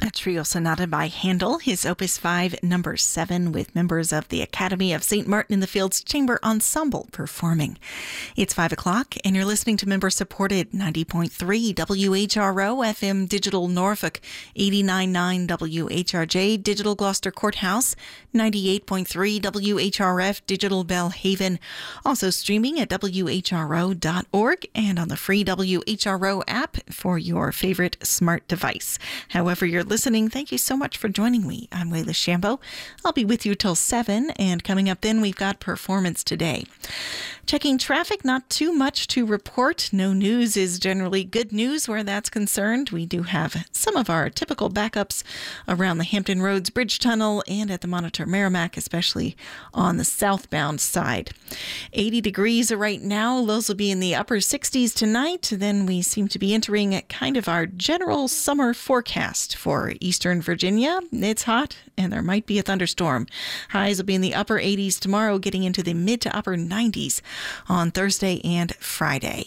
A trio sonata by Handel, his Opus 5, number 7, with members of the Academy of St. Martin in the Fields Chamber Ensemble performing. It's 5 o'clock, and you're listening to member-supported 90.3 WHRO FM Digital Norfolk, 89.9 WHRJ Digital Gloucester Courthouse, 98.3 WHRF Digital Bellhaven, also streaming at WHRO.org and on the free WHRO app for your favorite smart device. However you're listening, thank you so much for joining me. I'm Layla Shambo. I'll be with you till 7, and coming up then, we've got Performance Today. Checking traffic, not too much to report. No news is generally good news where that's concerned. We do have some of our typical backups around the Hampton Roads Bridge Tunnel and at the Monitor Merrimack, especially on the southbound side. 80 degrees right now. Lows will be in the upper 60s tonight. Then we seem to be entering kind of our general summer forecast for eastern Virginia. It's hot and there might be a thunderstorm. Highs will be in the upper 80s tomorrow, getting into the mid to upper 90s on Thursday and Friday.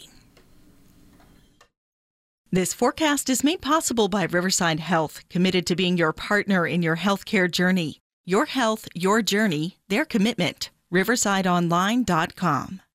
This forecast is made possible by Riverside Health, committed to being your partner in your healthcare journey. Your health, your journey, their commitment. RiversideOnline.com.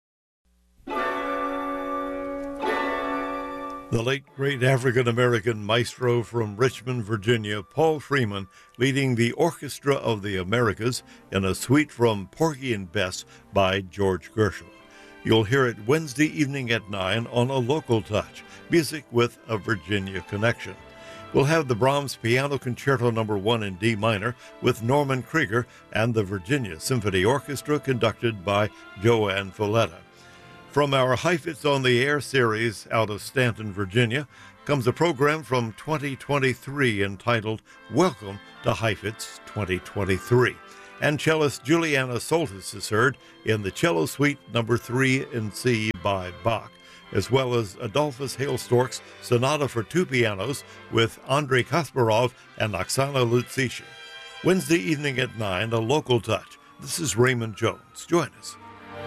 The late, great African-American maestro from Richmond, Virginia, Paul Freeman, leading the Orchestra of the Americas in a suite from Porgy and Bess by George Gershwin. You'll hear it Wednesday evening at 9 on A Local Touch, music with a Virginia connection. We'll have the Brahms Piano Concerto No. 1 in D minor with Norman Krieger and the Virginia Symphony Orchestra conducted by Joanne Folletta. From our Heifetz on the Air series out of Stanton, Virginia, comes a program from 2023 entitled Welcome to Heifetz 2023. And cellist Juliana Soltis is heard in the Cello Suite No. 3 in C by Bach, as well as Adolphus Hailstork's Sonata for Two Pianos with Andrei Kasparov and Oksana Lutsisha. Wednesday evening at 9, A Local Touch. This is Raymond Jones. Join us.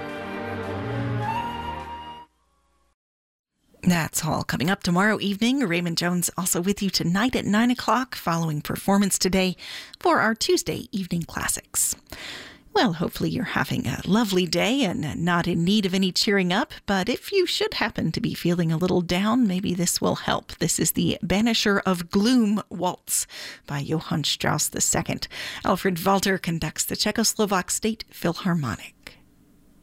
That's all coming up tomorrow evening. Raymond Jones also with you tonight at 9 o'clock following Performance Today for our Tuesday evening classics. Well, hopefully you're having a lovely day and not in need of any cheering up, but if you should happen to be feeling a little down, maybe this will help. This is the Banisher of Gloom Waltz by Johann Strauss II. Alfred Walter conducts the Czechoslovak State Philharmonic.